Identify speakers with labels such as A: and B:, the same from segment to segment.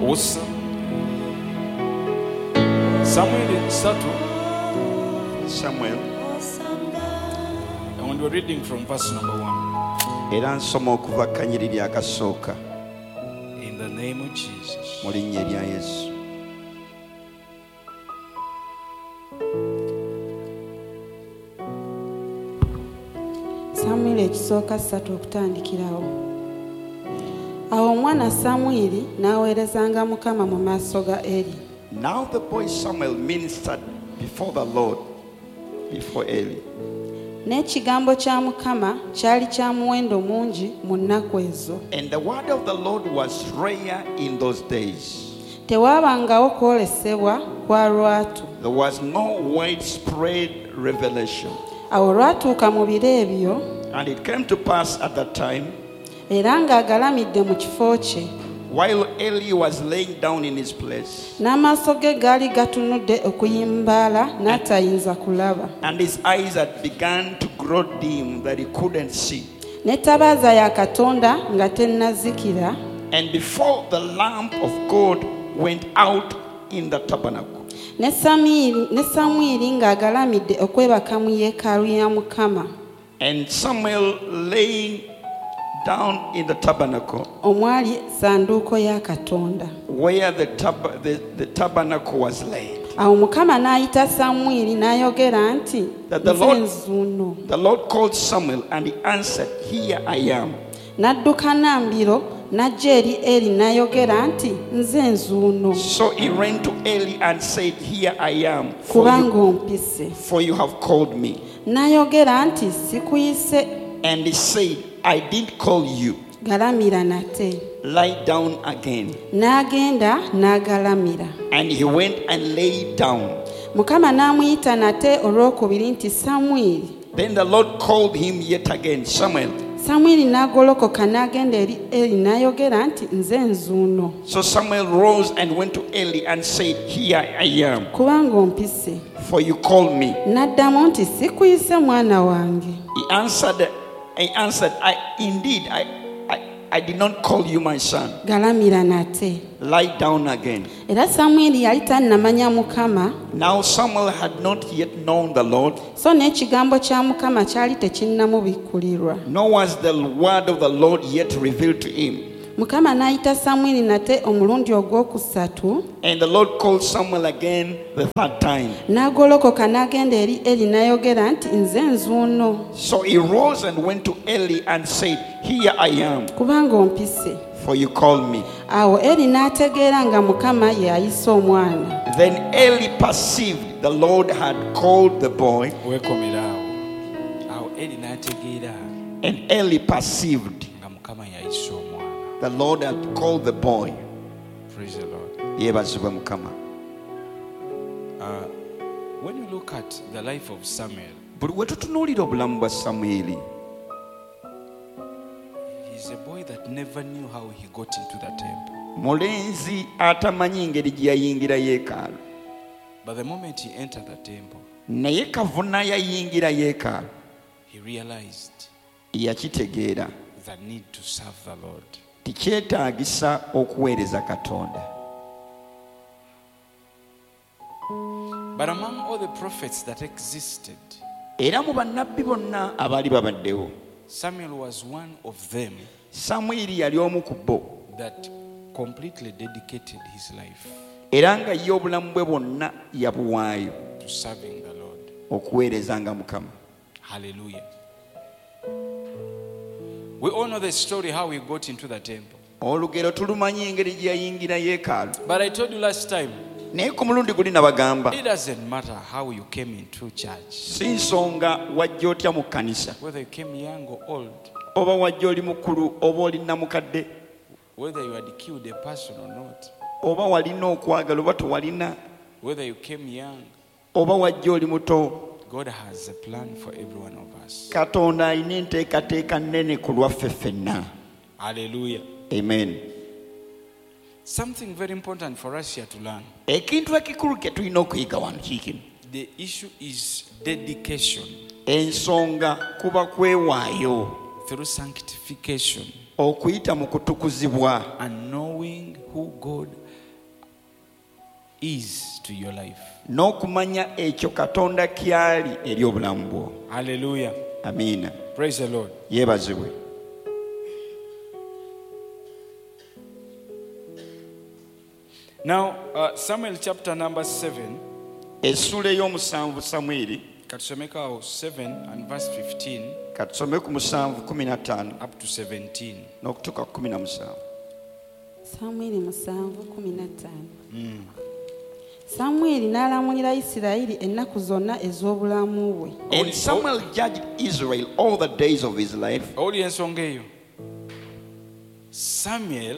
A: Awesome. Samuel Sato.
B: Samuel.
A: And we're reading from verse number 1.
B: Era nsoma okuva kanyiriri akasooka.
A: In the name of Jesus.
B: Mu linnya erya Yesu.
C: Samuel ekisooka 3 okutandikirawo. Awo omwana Samwiri n'aweerezanga Mukama mu maaso ga Eri.
B: Now the boy Samuel ministered before the Lord, before Eli.
C: N'ekigambo kya Mukama kyali kya muwendo mungi mu nnaku ezo.
B: And the word of the Lord was rare in those days.
C: Tewaabangawo kwolesebwa kwa lwatu.
B: There was no widespread revelation.
C: Awo lwatuuka mu biro ebyo.
B: And it came to pass at that time,
C: era ng'agalamidde mu kifo kye.
B: while Eli was laying down in his place,
C: n'amaaso ge gaali gatunudde okuyimbaala n'atayinza kulaba.
B: and his eyes had begun to grow dim that he couldn't see.
C: N'ettabaaza ya Katonda nga tennazikira.
B: And before the lamp of God went out in the tabernacle.
C: Ne Samwiri ng'agalamidde okwebaka mu yeekaalu ya Mukama.
B: And Samuel laying down in the tabernacle,
C: omwali sanduuko ya Katonda.
B: where the tabernacle was laid.
C: Awo Mukama n'ayita Samwiri n'ayogera nti,
B: That the
C: nze
B: Lord-
C: nzuuno.
B: The Lord called Samuel and he answered, "Here I am."
C: N'adduka Nambiro n'ajja eri Eri n'ayogera nti, nze nzuuno.
B: So he ran to Eli and said, "Here I am,
C: Kubanga ompise.
B: for you have called me."
C: N'ayogera nti, sikuyise.
B: And he said, "I didn't call you.
C: Galamira nate.
B: Lie down again."
C: N'agenda n'agalamira.
B: And he went and lay down.
C: Mukama n'amuyita nate olwokubiri nti, Samwiri.
B: Then the Lord called him yet again, "Samuel."
C: Samwiri n'agolokoka n'agenda eri Eri n'ayogera nti, nze nzuuno.
B: So Samuel rose and went to Eli and said, "Here I am,
C: Kubanga ompise.
B: for you called me."
C: N'addamu nti, sikuyise mwana wange.
B: He answered, I did not call you my son.
C: Galamira nate.
B: Lie down again."
C: Era Samwiri yali tannamanya Mukama,
B: Now Samuel had not yet known the Lord,
C: so n'ekigambo kya Mukama kyali tekinnamubikkulirwa.
B: nor was the word of the Lord yet revealed to him.
C: Mukama n'ayita Samwiri nate omulundi ogwokusatu.
B: And the Lord called Samuel again the third time.
C: N'agolokoka n'agenda eri Eri n'ayogera nti, nze nzuuno.
B: So he rose and went to Eli and said, "Here I am,
C: Kubanga ompise.
B: for you called me."
C: Awo Eri n'ategeera nga Mukama ye ayise omwana.
B: Then Eli perceived the Lord had called the boy,
A: Awo Eri n'ategeera
B: and Eli perceived
A: nga Mukama yayise omwana.
B: the Lord had called the boy.
A: Praise the Lord.
B: Yeebazibwe Mukama.
A: When you look at the life of Samuel,
B: Buli we tutunuulira obulamu bwa Samwiri,
A: he's a boy that never knew how he got into the temple.
B: mulenzi atamanyi ngeri gye yayingira yeekaalu.
A: But the moment he entered the temple,
B: Naye kavuna yayingira yeekaalu,
A: he realized
B: yakitegeera
A: the need to serve the Lord.
B: tikyetaagisa okuweereza Katonda.
A: But among all the prophets that existed,
B: Era mu bannabbi bonna abaali babaddewo,
A: Samuel was one of them
B: Samwiri yali omu ku bo,
A: that completely dedicated his life
B: era nga ye obulamu bwe bwonna yabuwaayo
A: to serving the Lord.
B: okuweerezanga Mukama.
A: Hallelujah. We all know the story how he got into the temple.
B: Olugero tulumanyi engeri gye yayingira yeekaalu.
A: But I told you last time,
B: Naye ku mulundi guli nabagamba,
A: it doesn't matter how you came into church,
B: si nsonga wajja otya mu kkanisa,
A: whether you came young or old,
B: oba wajja oli mukulu oba oli namukadde,
A: whether you had killed a person or not,
B: oba walina okwagala oba tewalina,
A: whether you came young,
B: oba wajja oli muto.
A: God has a plan for every one of us.
B: Katonda alina enteekateeka nnene ku lwaffe ffenna.
A: Hallelujah.
B: Amen.
A: Something very important for us here to learn.
B: Ekintu ekikulu kye tulina okuyiga wano kiikino.
A: The issue is dedication
B: Ensonga kuba kwewaayo
A: through sanctification
B: okuyita mu kutukuzibwa
A: and knowing who God is to your life.
B: n'okumanya ekyo Katonda kyali eri obulamu bwo.
A: Hallelujah.
B: Amiina.
A: Praise the Lord.
B: Yeebazibwe.
A: Now, Samuel chapter number 7.
B: Essula ey'omusanvu Samwiri.
A: Katusomeka 7 and verse 15
B: Katusome ku 7:15
A: up to 17.
B: n'okutuuka ku 17.
C: Samwiri 7:15. Samwiri n'alamulira Isirayiri ennaku zonna ez'obulamu bwe.
B: And Samuel judged Israel all the days of his life.
A: Oli ensonga eyo. Samuel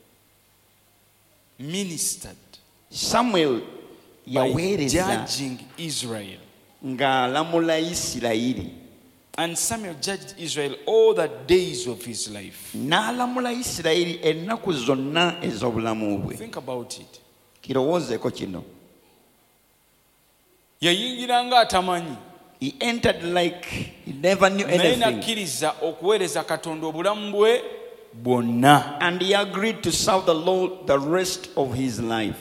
A: ministered
B: Samuel
A: by
B: yaweereza
A: judging Israel.
B: ng'alamula Isirayiri.
A: And Samuel judged Israel all the days of his life.
B: N'alamula Isirayiri ennaku zonna ez'obulamu bwe.
A: Think about it.
B: Kirowoozeeko kino.
A: Yayingiranga atamanyi.
B: He entered like he never knew
A: Naye
B: anything.
A: nakkiriza okuweereza Katonda obulamu bwe bwonna.
B: And he agreed to serve the Lord the rest of his life.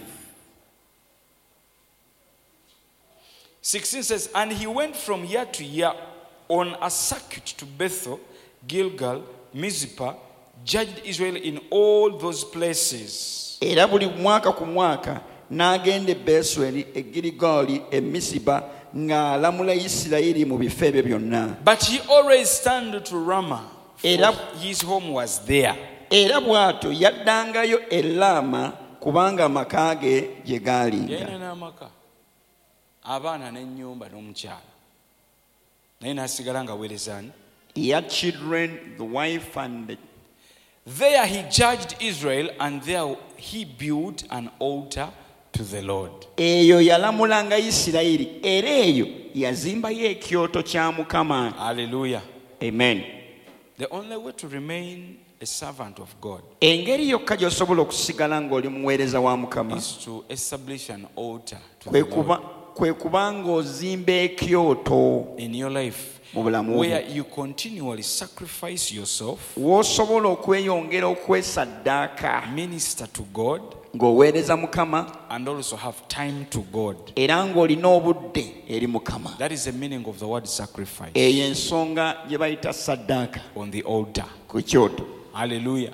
A: 16 says, and he went from year to year on a circuit to Bethel, Gilgal, Mizpah, judged Israel in all those places.
B: Era buli mwaka ku mwaka n'agenda e Besweri, e Girigali, e Misiba ng'alamula Isirayiri mu bifo ebyo byonna.
A: But he always turned to Ramah, for
B: Era-
A: his home was there.
B: Era bw'atyo yaddangayo e Laama kubanga amaka ge gye gaalinga.
A: Yalina n'amaka, abaana n'ennyumba n'omukyala, naye n'asigala ng'aweerezani.
B: He had children, the wife, and the...
A: There he judged Israel, and there he built an altar to the Lord.
B: Eyo yalamulanga Isirayiri, era eyo yazimbayo ekyoto kya Mukama.
A: Hallelujah.
B: Amen.
A: The only way to remain a servant of God
B: Engeri yokka gy'osobola okusigala ng'oli muweereza wa Mukama
A: is to establish an altar to
B: kwe
A: the Lord
B: kuba ng'ozimba ekyoto
A: in your life,
B: mu bulamu
A: where
B: bwo,
A: you continually sacrifice yourself,
B: w'osobola okweyongera okwesaddaaka
A: minister to God,
B: ng'oweereza Mukama
A: and also have time to God.
B: era ng'olina obudde eri Mukama.
A: That is the meaning of the word sacrifice
B: Eyo ensonga gye bayita saddaaka
A: on the altar.
B: ku kyoto.
A: Hallelujah.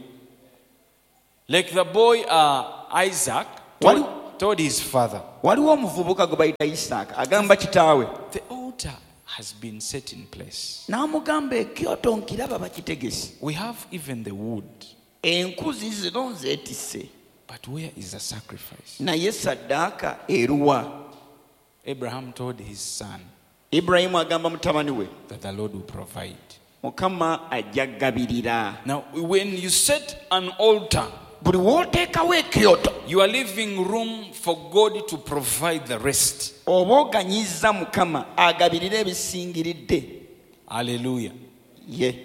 A: Like the boy Isaac told his father,
B: Waliwo omuvubuka gwe bayita Isaaka agamba kitaawe,
A: the altar has been set in place.
B: n'amugamba ekyoto nkiraba bakitegese,
A: We have even the wood,
B: enkuzi zino nzeetisse,
A: but where is the sacrifice?
B: naye saddaaka eruwa?
A: Abraham told his son
B: Ibulayimu agamba mutabani we,
A: that the Lord will provide.
B: Mukama ajja gabirira.
A: Now, when you set an altar,
B: Buli w'oteekawo ekyoto
A: you are leaving room for God to provide the rest.
B: oba oganyizza Mukama agabirira ebisingiridde.
A: Hallelujah.
B: Ye.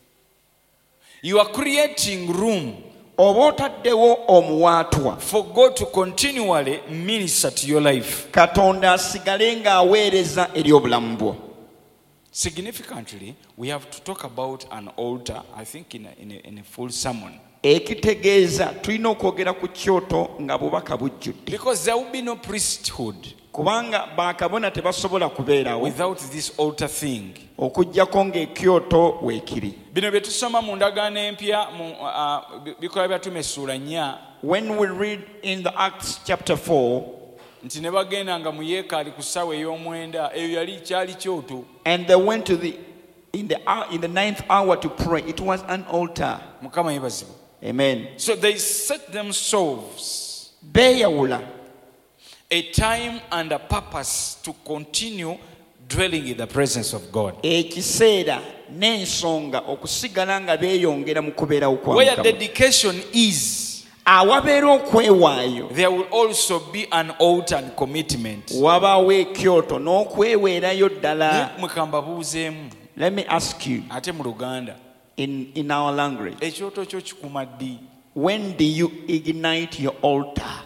A: You are creating room
B: Oba otaddewo omuwaatwa
A: for God to continually minister to your life.
B: Katonda asigale ng'aweereza eri obulamu bwo.
A: Significantly, we have to talk about an altar, I think, in a full sermon.
B: Ekitegeeza tulina okwogera ku kyoto nga bubaka bujjudde,
A: Because there will be no priesthood
B: kubanga bakabona tebasobola kubeerawo
A: without this altar thing.
B: okuggyako ng'ekyoto weekiri.
A: Bino bye tusoma mu ndagaano empya mu Bikola bya Ttume essuula 4,
B: When we read in the Acts chapter 4,
A: nti ne bagendanga mu yeekaalu ku ssaawa ey'omwenda, eyo yali kyali kyoto.
B: and they went to in the ninth hour to pray, it was an altar.
A: Mukama yeebazibwe.
B: Amen.
A: So they set themselves
B: Beeyawula
A: a time and a purpose to continue dwelling in the presence of God.
B: ekiseera n'ensonga okusigala nga beeyongera mu kubeerawo kwa
A: Where
B: Mukama.
A: dedication is,
B: Awabeera okwewaayo
A: there will also be an altar and commitment.
B: wabaawo ekyoto n'okweweerayo ddala.
A: Mukamba buuzeemu
B: Let me ask you
A: ate mu Luganda,
B: in our language,
A: ekyoto kyo kikuma ddi?
B: when do you ignite your altar?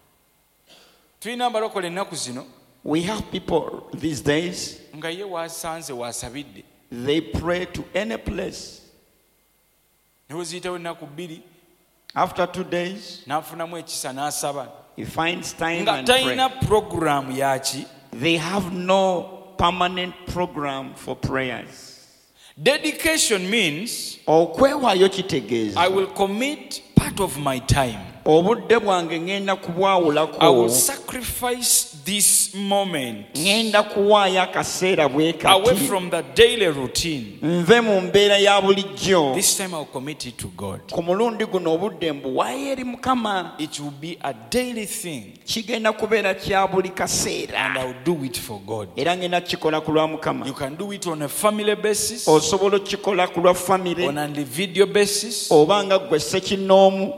A: Tulina abalokole ennaku zino
B: We have people these days,
A: nga ye waasanze waasabidde,
B: they pray to any place.
A: ne we ziyitawo ennaku 2
B: After 2 days,
A: n'afunamu ekisa n'asaba,
B: He finds time
A: nga
B: and pray.
A: talina puroguramu yaki.
B: They have no permanent program for prayers.
A: Dedication means
B: Okwewaayo kitegeeza
A: I will commit part of my time.
B: obudde bwange ngenda
A: I will
B: kubwawulako,
A: sacrifice this moment
B: ngenda kuwaayo akaseera bwe
A: away
B: kati
A: from the daily routine.
B: nve mu mbeera ya bulijjo.
A: This time I will commit it to God.
B: Ku mulundi guno obudde mbuwaayo eri Mukama.
A: It will be a daily thing
B: Kigenda kubeera kya buli
A: and
B: kaseera
A: I will do it for God.
B: era ngenda kikola ku lwa Mukama.
A: You can do it on a family basis,
B: Osobola okukikola ku lwa famire
A: on an individual basis,
B: oba nga ggwe ssekinnoomu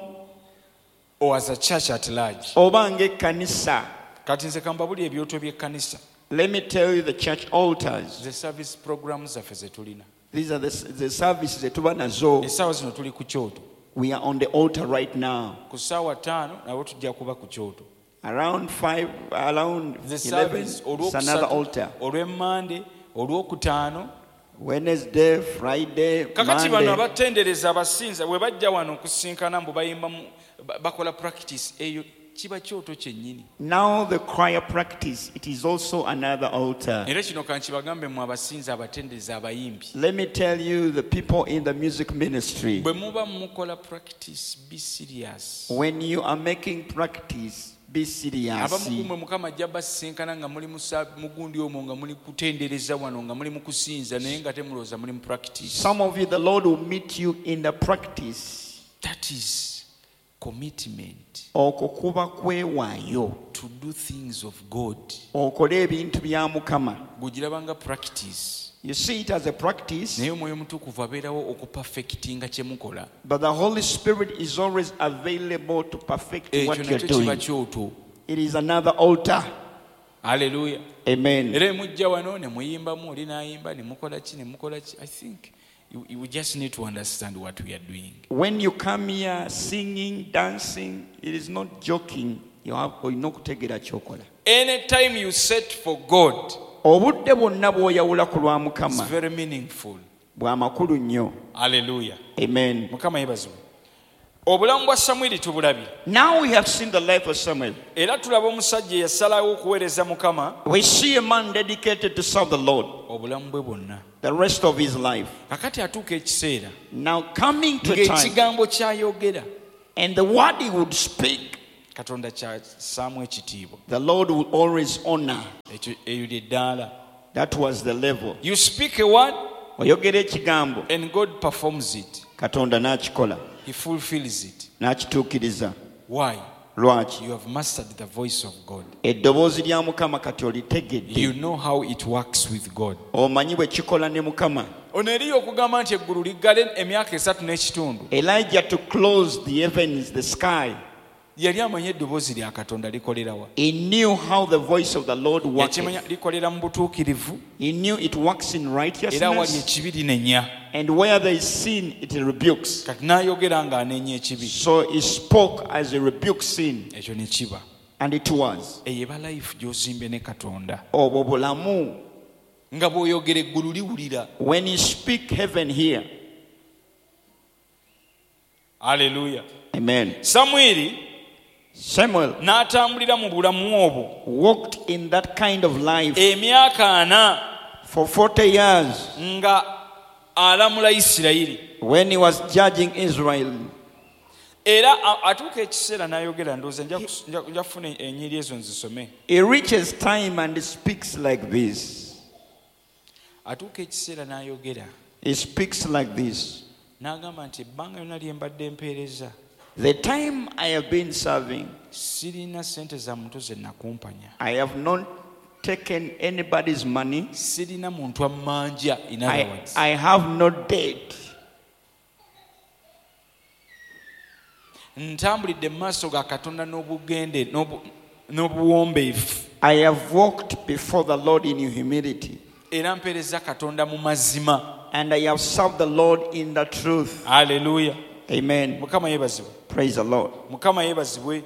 A: or as a church at large.
B: oba ng'ekkanisa.
A: Kati nze kambabuli ebyoto by'ekkanisa.
B: Let me tell you the church altars.
A: The service programs zaffe ze tulina.
B: These are the services that tuba nazo.
A: Essaawa zino tuli ku kyoto.
B: We are on the altar right now.
A: Ku ssaawa 5 nabo tujja kuba ku kyoto.
B: Around 5, around
A: The
B: 11,
A: service
B: it's another altar.
A: olw'emmande, olwokutaano.
B: Wednesday, Friday,
A: Kakati bano
B: Monday.
A: abatendereza abasinza bwe bajja wano okusinkana mbu bayimba bakola practice eyo kiba kyoto kyennyini.
B: Now the choir practice, it is also another altar.
A: Era kino kankibagambe mu abasinza abatendereza abayimbi.
B: Let me tell you, the people in the music ministry,
A: Bwe muba mukola practice, be serious.
B: when you are making practice, be serious.
A: Abamu kumwe Mukama ajja basinkana nga muli mugundi omwo nga muli kutendereza wano nga muli mu kusinza naye nga temulowooza muli mu practice.
B: Some of you, the Lord will meet you in the practice.
A: That is commitment
B: Okwo kuba kwewaayo.
A: to do things of God.
B: Okole ebintu bya Mukama.
A: Gugirabanga practice.
B: You see it as a practice,
A: Naye omwoyo mutukuvu abeerawo okupafekitinga kye mukola.
B: but the Holy Spirit is always available to perfect
A: Ekyo
B: what you're
A: nakyo kiba
B: doing.
A: kyoto.
B: It is another altar.
A: Hallelujah.
B: Amen.
A: Era mujja wano ne muyimbamu oli n'ayimba ne mukola ki ne mukola ki. I think you just need to understand what we are doing.
B: When you come here singing, dancing, it is not joking. You have kutegeera kyokola.
A: Anytime you set for God,
B: Obudde bwonna bw'oyawula ku lwa
A: it's
B: Mukama
A: very meaningful.
B: bwa makulu nnyo.
A: Hallelujah.
B: Amen.
A: Mukama yeebazibwe. Obulamu bwa Samwiri tubulabye.
B: Now we have seen the life of Samuel.
A: Era tulaba omusajja eyasalawo okuweereza Mukama
B: We see a man dedicated to serve the Lord
A: obulamu bwe bwonna.
B: the rest of his life.
A: Kakati atuuka ekiseera
B: Now coming to a time,
A: ng'ekigambo ky'ayogera
B: and the word he would speak,
A: Katonda ky'assaamu ekitiibwa.
B: the Lord will always honor.
A: Eyo ly'eddaala.
B: That was the level.
A: You speak a word
B: Oyogera ekigambo,
A: and God performs it.
B: Katonda n'akikola,
A: He fulfills it.
B: n'akituukiriza.
A: Why?
B: Lwaki?
A: You have mastered the voice of God.
B: Eddoboozi lya Mukama kati olitegedde.
A: You know how it works with God.
B: Omanyi bwe kikola ne Mukama.
A: Ono eriyo okugamba nti eggulu liggale emyaka 3 n'ekitundu.
B: Elijah to close the heavens, the sky.
A: Yali amanyi eddoboozi lya Katonda likolera wa.
B: He knew how the voice of the Lord worked.
A: Yakimanya likolera mu butuukirivu
B: He knew it works in
A: era wali
B: righteousness,
A: ekibi linenya.
B: and where there is sin, it rebukes.
A: Kati n'ayogera ng'anenya ekibi.
B: So he spoke as he rebuked sin,
A: Ekyo ne kiba.
B: and it was.
A: Eyo eba life gy'ozimbye ne Katonda.
B: Obwo bulamu.
A: Nga bw'oyogera eggulu liwulira.
B: When you speak, heaven here.
A: Hallelujah.
B: Amen.
A: Samwiri
B: Samuel
A: n'atambulira mu bulamu obwo
B: walked in that kind of life
A: emyaka 4
B: for 40 years
A: nga alamula Isirayiri.
B: when he was judging Israel.
A: Era atuuka ekiseera n'ayogera ndowooza nja kufuna ennyiri ezo nzisome.
B: He reaches time and he speaks like this.
A: Atuuka ekiseera n'ayogera
B: He speaks like this.
A: n'agamba nti ebbanga lyonna lye mbadde mpeereza
B: The time I have been serving,
A: sirina ssente za muntu ze nakumpanya.
B: I have not taken anybody's money.
A: Sirina muntu ammanja. In other words,
B: I have no debt.
A: ntambulidde mu maaso ga Katonda n'obugende n'obuwombeefu.
B: I have walked before the Lord in humility.
A: Era mpeereza Katonda mu mazima.
B: And I have served the Lord in the truth.
A: Hallelujah.
B: Amen.
A: Mukama yeebazibwe.
B: Praise the Lord.
A: Mukama yeebazibwe.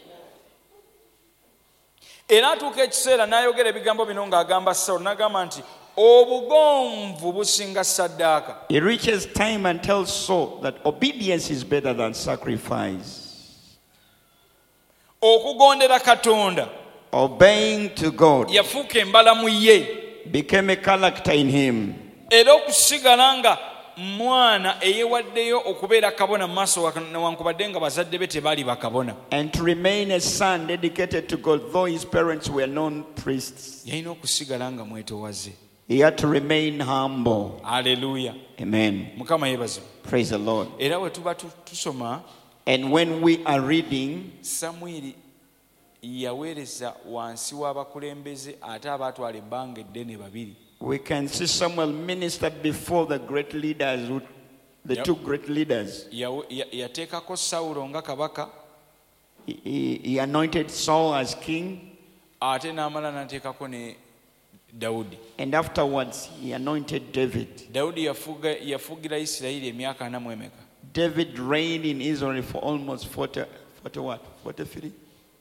A: Era atuuka ekiseera n'ayogera ebigambo bino ng'agamba Sawulo n'agamba nti obugonvu businga ssaddaaka.
B: He reaches time and tells Saul that obedience is better than sacrifice.
A: okugondera katonda
B: obeying to God,
A: yafuuka embalamu ye
B: became a character in him.
A: era okusigala nga mwana eyewaddeyo okubeera kabona mu maaso newankubadde nga bazadde be tebaali bakabona.
B: And to remain a son dedicated to God, though his parents were non priests.
A: Yalina okusigala nga mwetowaze.
B: He had to remain humble.
A: Haleluya.
B: Amen.
A: Mukama yeebazibwe.
B: Praise the Lord.
A: Era bwe tuba tusoma,
B: And when we are reading,
A: Samwiri yaweereza wansi w'abakulembeze ate abaatwala ebbanga eddene babiri.
B: we can see Samuel minister before the great leaders, the
A: Yep.
B: two great leaders.
A: Yateekako Sawulo nga kabaka,
B: He anointed Saul as king,
A: ate n'amala n'ateekako ne Dawudi.
B: and afterwards he anointed David.
A: Dawudi yafugira Isirayiri emyaka 4 mu emeka.
B: David reigned in Israel for almost 43? 43.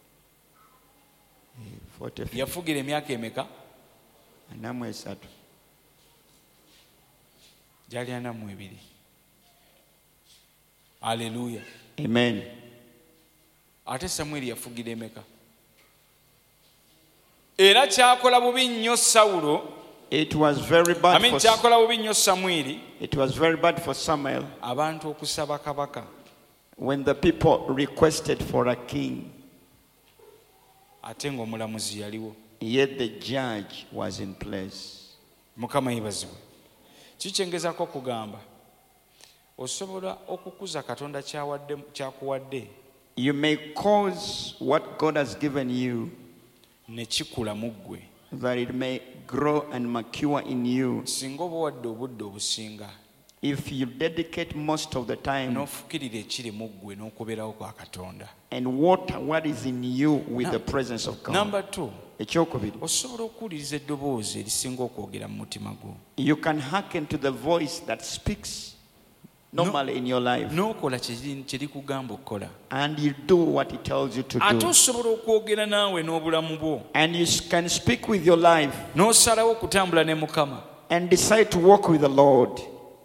A: Yafugira emyaka emeka?
B: Anamwe esatu.
A: Gyali 42. Haleluya.
B: Amen.
A: Ate Samwiri yafugira emeka? Era kyakola bubi nnyo Sawulo.
B: It was very bad for
A: Kyakola bubi nnyo Samwiri
B: It was very bad for Samuel
A: abantu okusaba kabaka.
B: when the people requested for a king,
A: Ate ng'omulamuzi yaliwo.
B: yet the judge was in place.
A: Mukama yeebazibwe. Kikyengezako kugamba osobola okukuza Katonda kyakuwadde
B: You may cause what God has given you
A: ne kikula mu ggwe
B: that it may grow and mature in you
A: singa oba wadde obudde obusinga
B: if you dedicate most of the time
A: n'ofukirira ekiri mu ggwe n'okubeerawo kwa Katonda.
B: and water what is in you with the presence of God.
A: Number 2,
B: Ekyokubiri,
A: osobola okuwuliriza eddoboozi erisinga okwogera mu mutima gwo
B: you can hearken to the voice that speaks normally in your life
A: n'okola kye likugamba okukola.
B: and you do what it tells you to
A: Ate
B: do.
A: osobola okwogera naawe n'obulamu bwo
B: And you can speak with your life
A: n'osalawo okutambula ne Mukama.
B: and decide to walk with the Lord.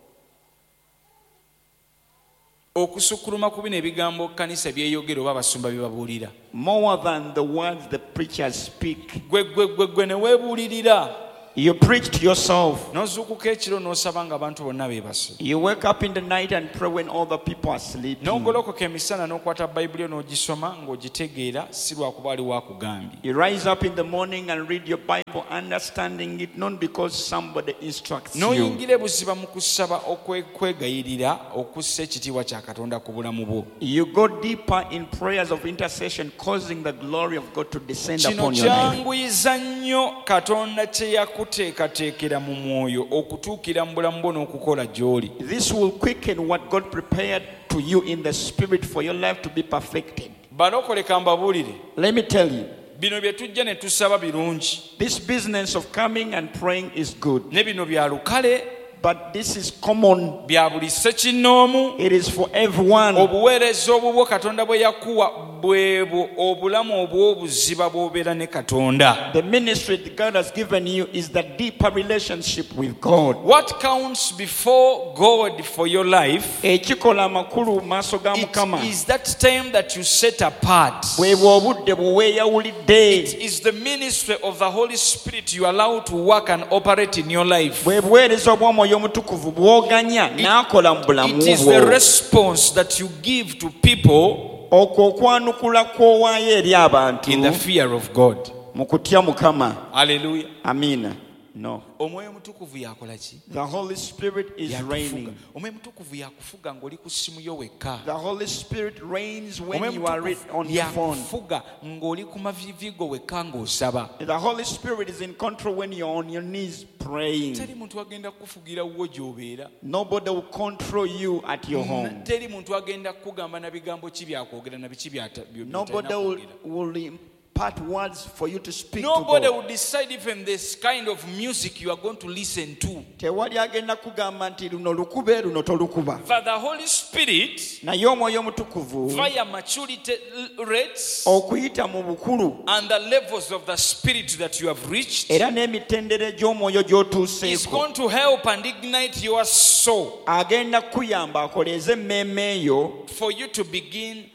A: Okusukkuluma ku bino ebigambo kkanisa byeyogera oba abasumba bye babuulira.
B: More than the words the preachers speak.
A: Gwe ne weebuulirira.
B: You preach to yourself.
A: N'ozuukuka ekiro n'osaba ng'abantu bonna beebase.
B: You wake up in the night and pray when all the people are sleeping.
A: N'ogolokoka emisana n'okwata Bayibuli n'ogisoma ng'ogitegeera si lwakuba aliwo akugambye.
B: You rise up in the morning and read your Bible, understanding it not because somebody instructs you.
A: N'oyingira ebuziba mu kusaba okwegayirira okussa ekitiibwa kya Katonda ku bulamu bwo.
B: You go deeper in prayers of intercession, causing the glory of God to descend
A: Kino
B: upon your life.
A: kyanguyiza nnyo Katonda kye yakuteekateekera mu mwoyo okutuukira mu bulamu bwo n'okukola gy'oli.
B: This will quicken what God prepared to you in the spirit for your life to be perfected.
A: Balokole ka mbabuulire.
B: Let me tell you,
A: Bino bye tujja ne tusaba birungi.
B: this business of coming and praying is good,
A: Ne bino bya lukale,
B: but this is common.
A: bya buli ssekinnoomu.
B: It is for everyone.
A: Obuweereza obubwo Katonda bwe yakuwa bwebwo obulamu obw'obuziba bw'obeera ne Katonda.
B: The ministry that God has given you is the deeper relationship with God.
A: What counts before God for your life
B: Ekikola amakulu mu maaso ga Mukama
A: it is that time that you set apart.
B: bwebwo obudde bwe weeyawulidde,
A: It is the ministry of the Holy Spirit you allow to work and operate in your life.
B: bwe buweereza obw'Omwoyo Omutukuvu bw'oganya n'akola mu bulamu
A: It is
B: bwo.
A: the response that you give to people
B: Okwo okwanukula kw'owaayo eri abantu
A: in the fear of God.
B: mu kutya Mukama.
A: Hallelujah.
B: Amiina. No.
A: Omwoyo Omutukuvu yakola ki?
B: The Holy Spirit is
A: Yakufuga.
B: reigning.
A: Omwoyo Omutukuvu yakufuga ng'oli ku ssimu yo wekka.
B: The Holy Spirit reigns when
A: Omwoyo
B: you are
A: Omutukuvu
B: on your phone.
A: yakufuga ng'oli ku mavivi go wekka ng'osaba.
B: The Holy Spirit is in control when you're on your knees praying.
A: Teri muntu agenda kufugira wo gy'obeera.
B: Nobody will control you at your home.
A: Teri muntu agenda kugamba na bigambo ki byakwogera na biki
B: Nobody will impart words for you to speak
A: Nobody
B: to God.
A: will decide even this kind of music you are going to listen to.
B: Tewali agenda kugamba nti luno lukube luno tolukuba.
A: For the Holy Spirit,
B: Naye Omwoyo Omutukuvu
A: via maturity rates
B: okuyita mu bukulu
A: and the levels of the Spirit that you have reached,
B: era n'emitendera gy'omwoyo
A: is
B: gy'otuuseeko
A: going to help and ignite your soul
B: agenda kuyamba akoleeze emmeeme eyo
A: for you to begin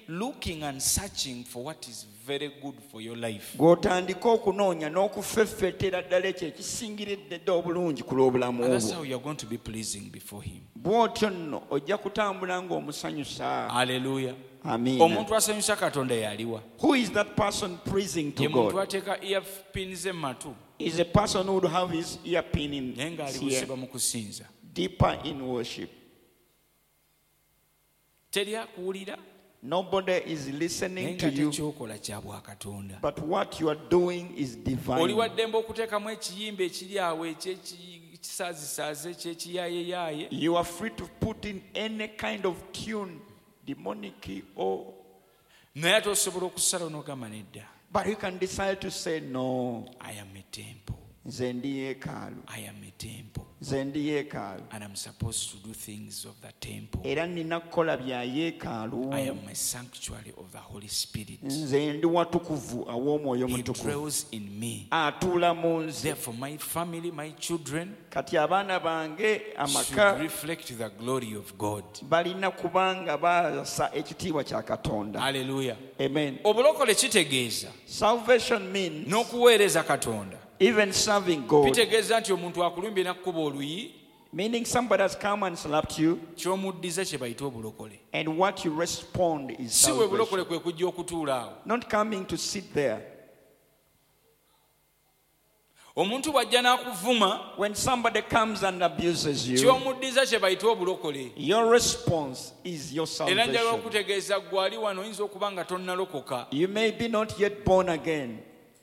A: looking and searching for what is very good for your life.
B: ng'otandika okunoonya n'okufeffeetera ddala ekyo ekisingiridde dde obulungi ku lw'obulamu
A: And that's
B: bwo
A: how you are going to be pleasing before him.
B: bw'otyo nno ojja kutambula ng'omusanyusa.
A: Hallelujah.
B: Amiina.
A: Omuntu asanyusa Katonda yaliwa.
B: Who is that person pleasing to
A: Ye muntu
B: God?
A: ateeka earpins e matu
B: Is a person who would have his earpin in
A: naye ng'ali
B: his ear,
A: busiba mu kusinza.
B: deeper in worship.
A: Teri akuwulira
B: Nobody is
A: naye
B: listening
A: nga
B: to you,
A: tekyokola kya bwakatonda.
B: but what you are doing is
A: Oli
B: divine.
A: waddembe okuteekamu ekiyimba ekiri awo ekyekisaazisaaze ekyekiyaayeyaaye.
B: You are free to put in any kind of tune, demonic or,
A: Naye ate osobola okusala n'ogamba nedda.
B: but you can decide to say no.
A: I am a temple.
B: Nze ndi yeekaalu.
A: I am a temple.
B: Nze ndi yeekaalu.
A: And I'm supposed to do things of the temple.
B: Era nina kukola bya
A: I
B: yeekaalu.
A: am a sanctuary of the Holy Spirit.
B: Nze ndi watukuvu aw'omwoyo
A: He
B: mutukuvu.
A: dwells in me.
B: Atuula mu nze.
A: Therefore, my family, my children
B: Kati abaana bange
A: should
B: amaka
A: reflect the glory of God.
B: balina kubanga baasa ekitiibwa kya Katonda.
A: Hallelujah.
B: Amen.
A: Obulokole kitegeeza
B: Salvation means
A: n'okuweereza Katonda.
B: even serving God.
A: Bitegeeza nti omuntu akulumbye n'akkuba oluyi
B: Meaning somebody has come and slapped you,
A: ky'omuddiza kye bayita obulokole.
B: and what you respond is
A: Si bwe bulokole
B: salvation.
A: kwe kujja okutuula awo.
B: Not coming to sit there.
A: Omuntu bw'ajja n'akuvuma
B: When somebody comes and abuses you,
A: ky'omuddiza kye bayita obulokole.
B: your response is your
A: Era njagala
B: salvation.
A: okutegeeza ggwe ali wano oyinza okuba nga tonnalokoka.
B: You may be not yet born again,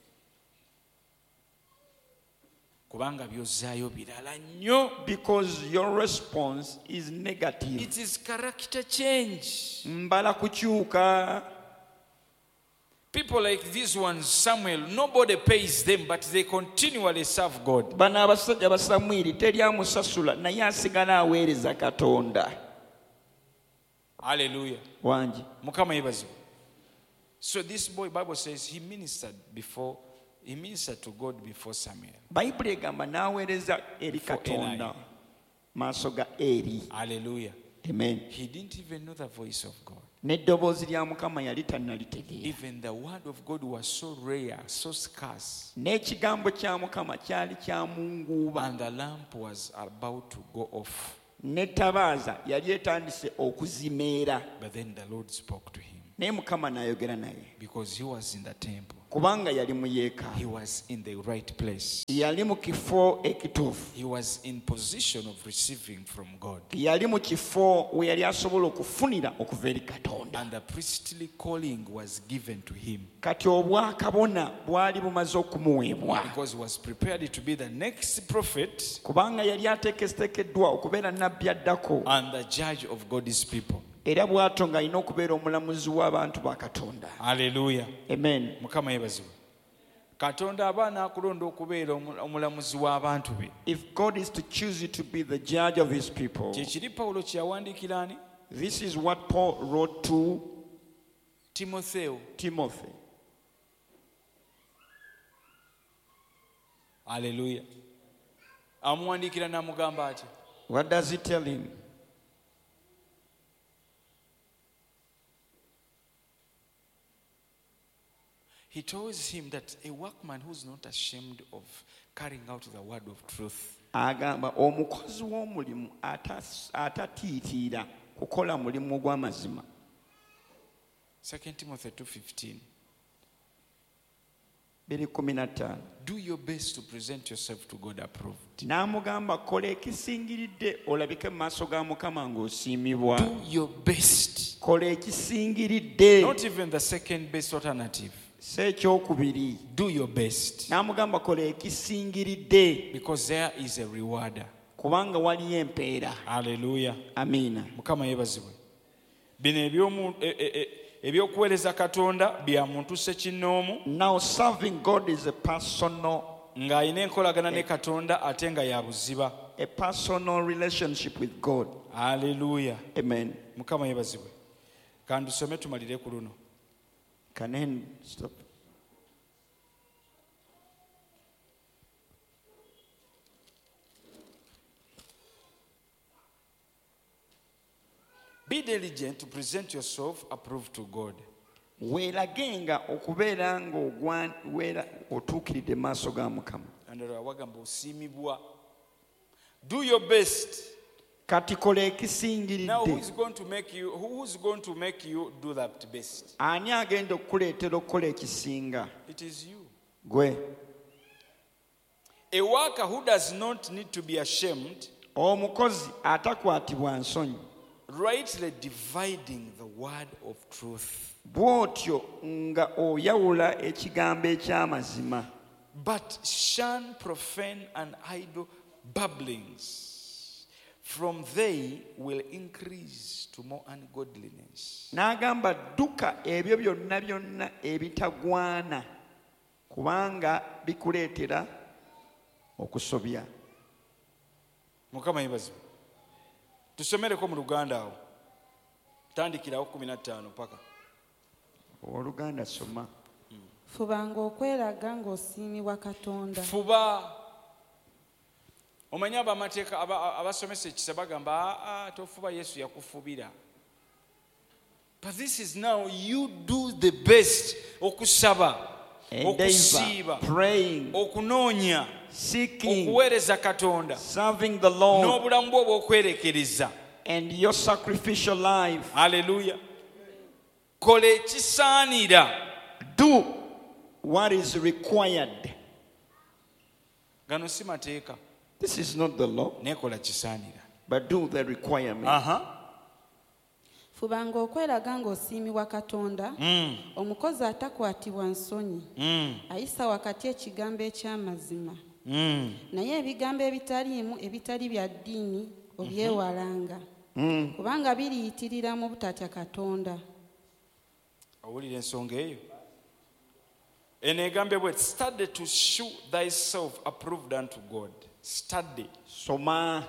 A: Kubanga by'ozzaayo birala nnyo.
B: because your response is negative.
A: It is character change.
B: Mbala kukyuka.
A: People like these ones, Samuel, nobody pays them, but they continually serve God.
B: Bano abasajja ba Samwiri teri amusasula naye asigala aweereza Katonda.
A: Hallelujah.
B: Wangi.
A: Mukama yeebazibwe. So this boy, Bible says, he ministered to God before Samuel.
B: Bayibuli egamba n'aweereza eri
A: For
B: Katonda
A: Eli.
B: maaso ga Eri.
A: Hallelujah.
B: Amen.
A: He didn't even know the voice of God.
B: N'eddoboozi lya Mukama yali tannalitegeera.
A: Even the word of God was so rare, so scarce,
B: N'ekigambo kya Mukama kyali kya munguuba.
A: and the lamp was about to go off.
B: N'ettabaaza yali etandise okuzimeera.
A: But then the Lord spoke to him
B: Naye Mukama n'ayogera naye.
A: because he was in the temple.
B: Kubanga yali mu yeekaalu.
A: He was in the right place.
B: Yali mu kifo ekituufu.
A: He was in position of receiving from God.
B: Yali mu kifo we yali asobola okufunira okuva eri Katonda.
A: And the priestly calling was given to him
B: Kati obwakabona bwali bumaze okumuweebwa.
A: because he was prepared to be the next prophet
B: Kubanga yali ateekeddwa okubeera nnabbi addako.
A: and the judge of God's people.
B: Era bw'atyo ng'alina okubeera omulamuzi w'abantu ba Katonda.
A: Hallelujah.
B: Amen.
A: Mukama yeebazibwe. Katonda aba n'akulonda okubeera omulamuzi w'abantu be.
B: If God is to choose you to be the judge of his people,
A: Kyekiri Pawulo kye yawandiikira ani?
B: this is what Paul wrote to
A: Timotheo.
B: Timothy.
A: Hallelujah. Amuwandiikira n'amugamba atya?
B: What does he tell him?
A: He tells him that a workman who's not ashamed of carrying out the word of truth
B: Agamba omukozi w'omulimu atatiitiira kukola mulimu gw'amazima.
A: 2 Timothy 2:15.
B: 2:15.
A: Do your best to present yourself to God approved.
B: N'amugamba kola ekisingiridde olabike mu maaso ga Mukama ng'osiimibwa.
A: Do your best.
B: Kola ekisingiridde.
A: Not even the second best alternative.
B: Si ekyokubiri.
A: Do your best.
B: N'amugamba kola ekisingiridde
A: Because there is a rewarder.
B: kubanga waliyo empeera.
A: Hallelujah.
B: Amiina.
A: Mukama yeebazibwe. Bino ebyokuweereza Katonda bya muntu ssekinnoomu
B: Now serving God is a personal
A: ng'alina enkolagana ne Katonda ate nga ya buziba.
B: relationship with God.
A: Hallelujah.
B: Amen.
A: Mukama yeebazibwe. Kandusome tumalire ku luno.
B: Can I stop?
A: Be diligent to present yourself approved to God.
B: weeragenga okubeera ng'owera otuukiridde mu maaso ga Mukama.
A: And wagamba osiimibwa. Do your best.
B: Kati kola
A: Now
B: ekisingiridde.
A: who's going to make you do that best?
B: Ani agenda okukuleetera okukola ekisinga?
A: It is you.
B: Gwe.
A: A worker who does not need to be ashamed,
B: Omukozi atakwatibwa nsonyi.
A: rightly dividing the word of truth.
B: Bw'otyo nga oyawula ekigambo eky'amazima.
A: But shun profane and idle babblings. From they will increase to more ungodliness.
B: N'agamba dduka ebyo byonna ebitagwana kubanga bikuleetera okusobya.
A: Mukama yebazibwe. Tusomereko mu Luganda awo. Tandikirawo 15 paka.
B: Oluganda soma.
C: Fubanga okweraga ng'osiimibwa Katonda.
A: Fuba. Omanya abamateeka abasomesa ekisa bagamba tofuba Yesu yakufubira. But this is now you do the best okusaba, okusiiba,
B: Praying,
A: okunoonya,
B: seeking,
A: okuweereza Katonda,
B: serving the Lord,
A: n'obulamu bwo obw'okwerekereza.
B: and your sacrificial life.
A: Hallelujah. Kola ekisaanira.
B: Do what is required.
A: Gano si mateeka.
B: This is not the law,
A: Nekola kisaanira.
B: but do the requirement.
C: Fubanga okweraga ng'osiimibwa Katonda. Omukozi atakwatibwa nsonyi. Ayisa wakati ekigambo eky'amazima. Naye ebigambo ebitaliimu ebitali bya ddiini obyewalanga. Kubanga biriyitirira mu butatya Katonda.
A: Owulira ensonga eyo. Eno egambye bwe study to show thyself approved unto God. Study.
B: Soma.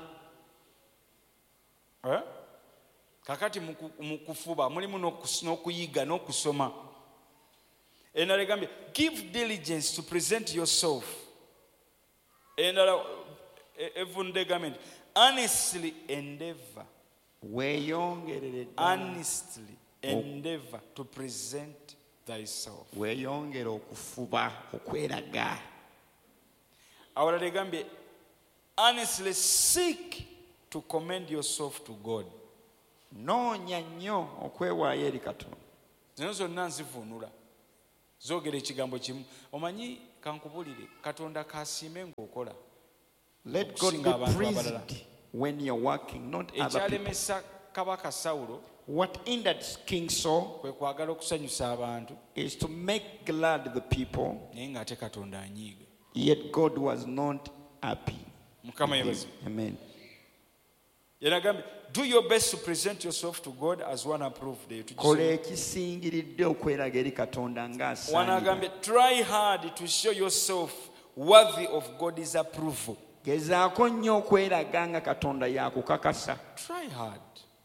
A: Kakati mu kufuba mulimu n'okuyiga n'okusoma. Endala egambye give diligence to present yourself. Endala evunde egambye nti honestly endeavor.
B: Weeyongerere ddala.
A: Honestly endeavor to present thyself.
B: Weeyongere okufuba okweraga.
A: Awalala egambye honestly seek to commend yourself to God.
B: Noonya nnyo okwewaayo eri Katonda.
A: Zino zonna nzivunula. Zoogera ekigambo kimu. Omanyi kankubulire Katonda kasiime ng'okola.
B: Let God
A: Okusinga
B: be
A: abantu
B: praised
A: abalala.
B: when you're working, not other people.
A: Ekyalemesa Kabaka Sawulo
B: What hindered King Saul
A: kwe kwagala okusanyusa abantu
B: is to make glad the people,
A: naye ng'ate Katonda anyiiga.
B: yet God was not happy.
A: Mukama yebaze.
B: Amen.
A: Yenagambye do your best to present yourself to God as one approved.
B: Kola ekisingiridde okweraga eri Katonda ng'asaanira.
A: Wanagambye try hard to show yourself worthy of God's approval.
B: Gezaako nnyo okweraga nga Katonda yakukakasa.
A: Try hard.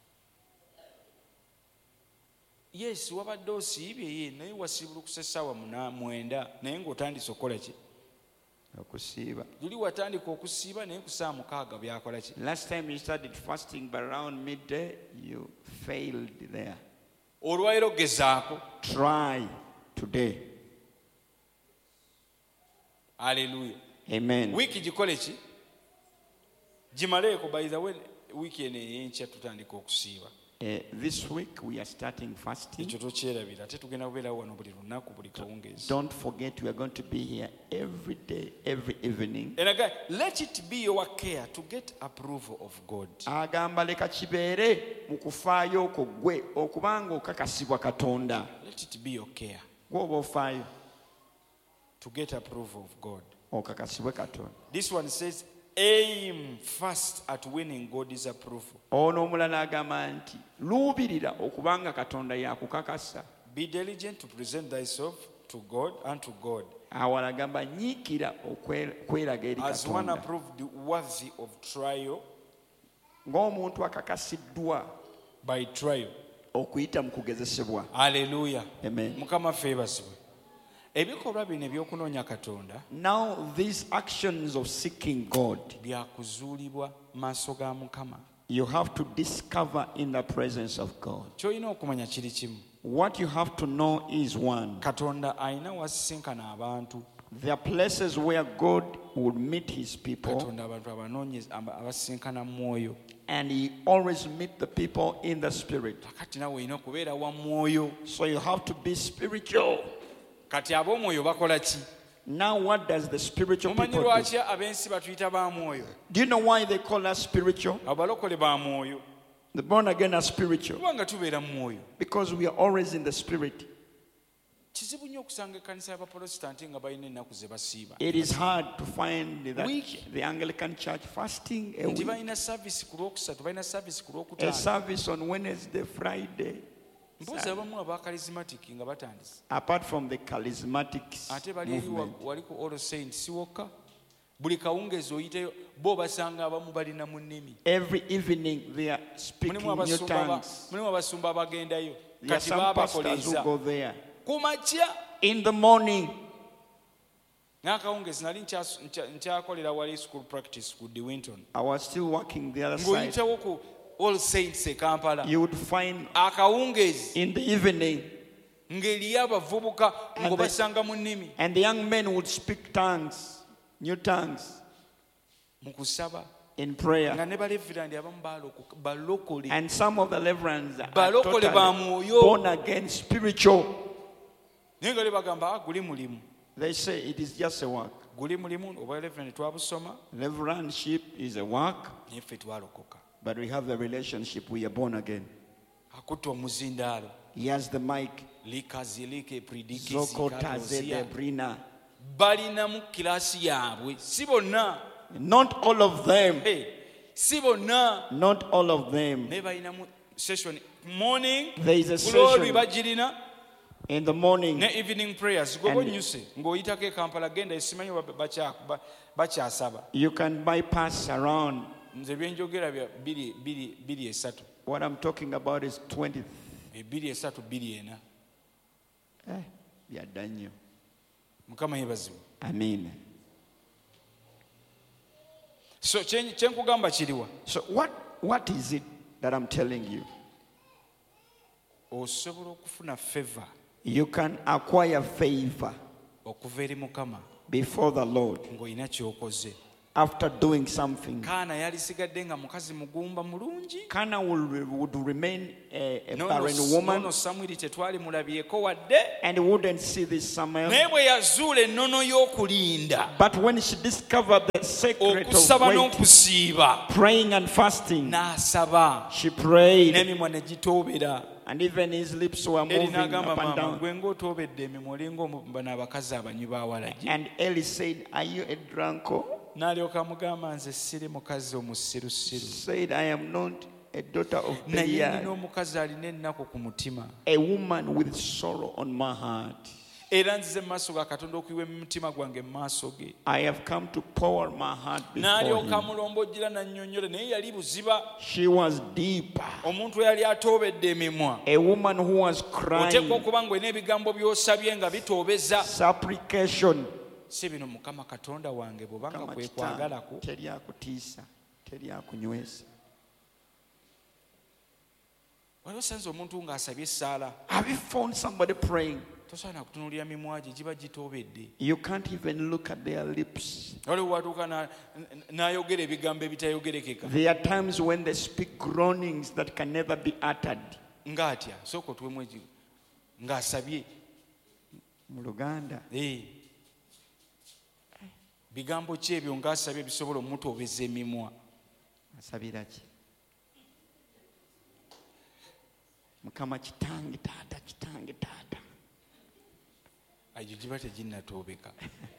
A: Yes, wabadde osiibye ye naye wasiibulukusa essaawa 9 naye ng'otandise okukola ki?
B: Okusiiba.
A: Luli watandika okusiiba naye ku saa 6 byakola ki?
B: Last time you started fasting, but around midday, you failed there.
A: Olwaleero gezaako.
B: Try today.
A: Hallelujah.
B: Amen.
A: Wiiki gikole ki? Gimaleeko. By the way, wiiki eno ey'enkya tutandika okusiiba.
B: This week we are starting fasting.
A: Ekyo tokyerabira. Ate tugenda kubeerawo wano buli lunaku buli kawungeezi.
B: Don't forget we are going to be here every day, every evening.
A: And again, let it be your care to get approval of God.
B: Agamba leka kibeere mu kufaayo okwo gwe okubanga okakasibwa Katonda.
A: Let it be your care
B: Gw'oba ofaayo
A: to get approval of God.
B: okakasibwe Katonda.
A: This one says, aim first at winning God's approval.
B: Ono omulala agamba nti luubirira okubanga Katonda yakukakasa.
A: Be diligent to present thyself to God and to God
B: Awala agamba nyiikira okweraga eri
A: as one
B: Katonda
A: approved worthy of trial
B: ng'omuntu akakasiddwa
A: by trial.
B: okuyita mu kugezesebwa.
A: Hallelujah.
B: Amen.
A: Mukama ffe yeebazibwe. Ebikolwa bino ebyokunoonya Katonda
B: Now these actions of seeking God,
A: byakuzuulibwa mu maaso ga Mukama.
B: You have to discover in the presence of God.
A: ky'olina okumanya kiri kimu,
B: What you have to know is one.
A: katonda alina wasisinkana abantu.
B: There are places where God will meet his people,
A: Katonda abantu abanoonyeza abasisinkana mu mwoyo.
B: and he always meet the people in the spirit.
A: Kati nawe olina okubeera wa mwoyo.
B: So you have to be spiritual.
A: Kati ab'omwoyo bakola ki?
B: Now what does the spiritual
A: Mumanyi
B: people do?
A: lwaki ab'ensi batuyita ba mwoyo?
B: Do you know why they call us spiritual?
A: Abalokole ba mwoyo.
B: The born again are spiritual
A: Kubanga tubeera mu mwoyo.
B: because we are always in the spirit.
A: Kizibu nnyo okusanga ekkanisa y'abaprotestanti nga balina ennaku ze basiiba.
B: It is hard to find that
A: Week.
B: the Anglican Church fasting a
A: Nti
B: week,
A: balina service ku lwokusatu, balina service ku
B: a
A: lwokutaano.
B: service on Wednesday, Friday.
A: Mpozi abamu aba charismatic nga batandise.
B: Apart from the charismatics
A: Ate bali eri
B: movement,
A: wali ku All Saints si wokka. Buli kawungeezi oyiteyo bo basanga abamu balina mu nnimi.
B: every evening they are speaking new tongues.
A: Mulimu abasumba abagendayo.
B: There are
A: Kati
B: some pastors who
A: baabakoleeza.
B: go there.
A: Ku makya.
B: In the morning,
A: N'akawungeezi nali nkyakolera wali school practice ku DeWinton.
B: I was still working the other side.
A: Ng'oyitawo ku All Saints e Kampala.
B: You would find
A: Akawungeezi
B: in the evening,
A: ng'eriyo abavubuka
B: And
A: ng'obasanga mu nnimi.
B: and the young men would speak tongues, new tongues,
A: Mu kusaba.
B: in prayer.
A: Nga ne balevirandi abamu balokole.
B: And some of the reverends are
A: Balokole ba
B: totally
A: mwoyo.
B: born again, spiritual.
A: Naye nga bagamba guli mulimu.
B: They say it is just a work.
A: Guli mulimu oba reverend twabusoma
B: Reverendship is a work,
A: naye ffe twalokoka.
B: but we have the relationship. We are born again.
A: Akutte omuzindaalo.
B: He has the mic.
A: Likazilike pridikizi
B: Zoko
A: katozia.
B: Tazede Brina.
A: Balinamu kiraasi yaabwe. Si bonna.
B: Not all of them.
A: Hey, si bonna.
B: Not all of them.
A: Naye balinamu session morning.
B: There is a
A: Glory
B: session
A: bagirina.
B: in the morning.
A: Ne evening prayers. Gobo nyuse. Ng'oyitako e Kampala genda esimanyi bakyasaba.
B: You can bypass around.
A: Nze byenjogera bya 2:3.
B: What I'm talking about is 20.
A: 2:3 2:4.
B: Yeah, Daniel.
A: Mukama yebazibu.
B: Amen.
A: So kyenkugamba kiriwa?
B: So what is it that I'm telling you?
A: Osobola okufuna favor
B: You can acquire favor
A: okuva eri Mukama
B: before the Lord
A: ng'olina ky'okoze.
B: after doing something.
A: Kaana yali sigadde nga mukazi mugumba mulungi.
B: Kana would remain a
A: Nono
B: barren woman,
A: Samwiri tetwali mulabyeko wadde.
B: and wouldn't see this Samuel.
A: Naye bwe yazuula ennono y'okulinda,
B: But when she discovered the secret
A: okusaba
B: of wait,
A: n'okusiiba,
B: praying and fasting,
A: n'asaba,
B: she prayed,
A: n'emimwa ne gitoobera.
B: and even his lips were
A: Eri
B: moving
A: n'agamba
B: up and
A: maama,
B: down.
A: gwe ng'otoobedde emimwa olinga bano abakazi abanywi ba walagi.
B: And Eli said, "Are you a drunkard?"
A: N'alyoka amugamba, nze siri mukazi omusirusiru.
B: Said, "I am not a daughter of
A: Naye nina
B: Belial,
A: omukazi alina ennaku ku mutima.
B: a woman with sorrow on my heart.
A: Era nzize mu maaso ga Katonda okuyiwa emitima gwange mu maaso ge."
B: I have come to pour my heart before
A: N'alyoka
B: him."
A: amulombojjera n'annyonnyola, naye yali buziba.
B: She was deeper,
A: Omuntu eyali atoobedde emimwa.
B: a woman who was
A: Oteekwa
B: crying,
A: okuba ng'olina ebigambo by'osabye nga bitoobeza.
B: supplication.
A: Si bino Mukama Katonda wange bw'obanga
B: Kama
A: kwekwagalako.
B: kitanda, teri akutiisa, teri akunywesa.
A: Wali osanze omuntu ng'asabye essaala,
B: Have you found somebody praying?
A: tosaana kutunuulira mimwa gye, giba gitoobedde.
B: You can't even look at their lips.
A: Waliwo watuuka n'ayogera ebigambo ebitayogerekeka.
B: There are times when they speak groanings that can never be uttered.
A: Ng'atya sooka otuwemu eki ng'asabye.
B: Mu Luganda,
A: Bigambo ki ebyo ng'asabye bisobola omutoobeza emimwa?
B: asabira ki? Mukama kitange taata, kitange taata.
A: Egyo giba teginnatoobeka.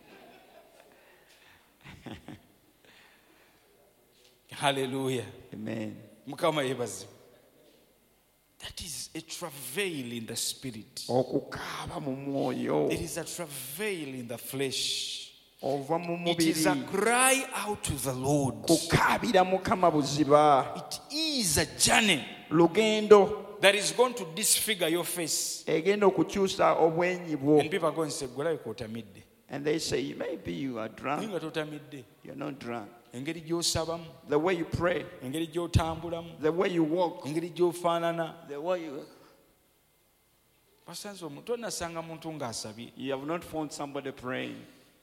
A: Hallelujah.
B: Amen.
A: Mukama yebaze. That is a travail in the spirit.
B: Okukaaba mu mwoyo,
A: It is a travail in the flesh.
B: ova mu
A: It is a
B: mubiri,
A: cry out to the Lord.
B: kukaabira Mukama buziba.
A: It is a journey
B: Lugendo
A: that is going to disfigure your face.
B: egenda okukyusa obwenyi bwo.
A: And people are going to say, "Gwelabika otamidde."
B: And they say, maybe you are
A: naye
B: drunk.
A: nga totamidde.
B: You're not drunk.
A: Engeri gy'osabamu,
B: The way you pray,
A: engeri gy'otambulamu,
B: the way you walk,
A: engeri gy'ofaanana.
B: the way you...
A: Basanze omuntu tonasanga muntu ng'asabye.
B: You have not found somebody praying.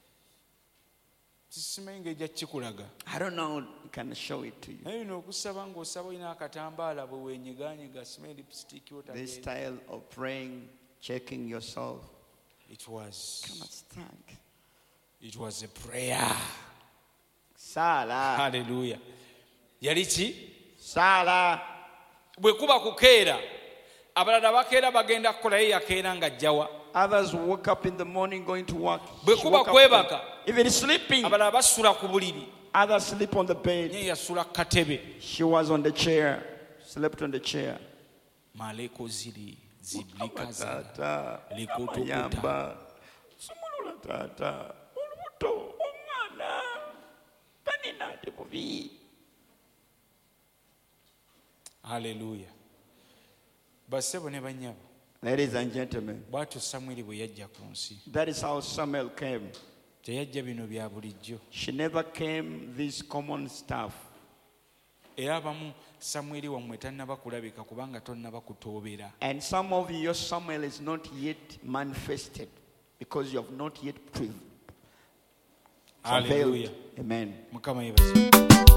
A: Simanyi ngeri gyakikulaga.
B: I don't know. I can show it to you.
A: Naye bino okusaba ng'osaba olina akatambaala bwe weenyigaanyiga simanyi lipstick
B: This
A: wotagenda.
B: style of praying, checking yourself.
A: It was a prayer.
B: Sala.
A: Hallelujah. Yali ki?
B: Sala.
A: Bwe kuba kukeera, abalala bakeera bagenda kukolayo yakeera ng'ajjawa.
B: Others woke up in the morning going to work.
A: Bwe
B: She
A: kuba
B: woke up
A: kwebaka,
B: even sleeping.
A: abalala basula ku buliri.
B: Others sleep on the bed.
A: Naye yasula ku katebe.
B: She was on the chair. Slept on the chair.
A: Maleko ziri ziblikaza
B: Tata.
A: likotokuta.
B: Ayamba. Sumulula tata. Olubuto. Omwana. Tanina ate bubi.
A: Hallelujah. Bassebo ne bannyabo,
B: Ladies and gentlemen,
A: bw'atyo Samwiri bwe yajja ku nsi.
B: that is how Samuel came.
A: Teyajja bino bya bulijjo.
B: She never came this common stuff.
A: Era abamu Samwiri wammwe tannaba kulabika kubanga tonnaba kutoobera.
B: And some of your Samuel is not yet manifested because you have not yet prevailed.
A: Hallelujah.
B: Amen.
A: Mukama yebaze.